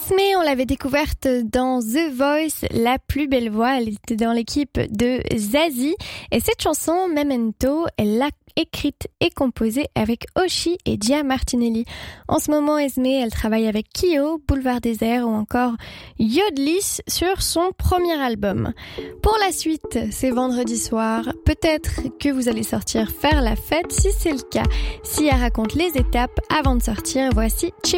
Esme, on l'avait découverte dans The Voice, la plus belle voix. Elle était dans l'équipe de Zazie. Et cette chanson, Memento, elle l'a écrite et composée avec Oshi et Gia Martinelli. En ce moment, Esme, elle travaille avec Kyo, Boulevard Désert ou encore Yodlis sur son premier album. Pour la suite, c'est vendredi soir. Peut-être que vous allez sortir faire la fête si c'est le cas. Sia raconte les étapes avant de sortir. Voici Chip